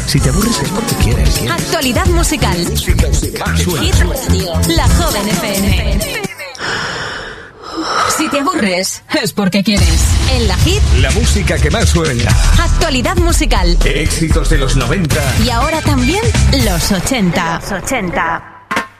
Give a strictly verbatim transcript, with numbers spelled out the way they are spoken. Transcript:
Si te aburres es porque quieres. ¿Quieres? Actualidad musical. Música que más suena. Hit Radio. La Joven F M. Si te aburres es porque quieres. En la Hit. La música que más suena. Actualidad musical. Éxitos de los noventa. Y ahora también los ochenta. Los ochenta.